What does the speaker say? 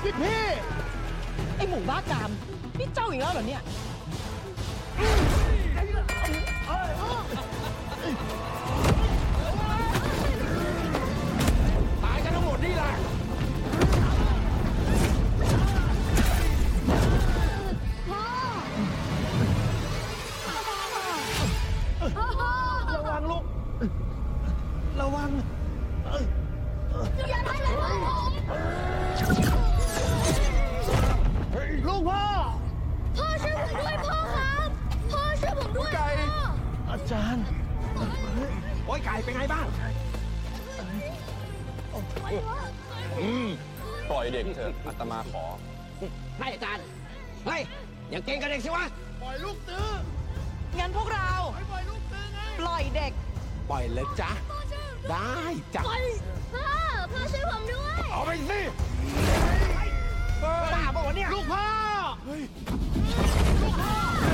สิพี่ไอหมูบ้ากามนี่เจ้าอีกแล้วเหรอเนี่ยตายกันทั้งหมดนี่แหละ ระวังลูก ระวังอย่าทำอะไรลูกพ่อพ่อช่วยผมด้วยพ่อครับ พ่อช่วยผมด้วยไก่พ่ออาจารย์ โอ้ยไก่เป็นไงบ้างปล่อยเด็กเถอะอาตมาขอให้อาจารย์ เฮ้ย อย่าเก่งกันเด็กสิวะปล่อยลูกตื้องั้นพวกเราปล่อยลูกตื้อไงปล่อยเด็กปล่อยเลยจ้ะ ได้จ้ะพ่อช่วยผมด้วยเอาไปสิบ้าป่ะวะเนี่ยลูกพ่อพ่อ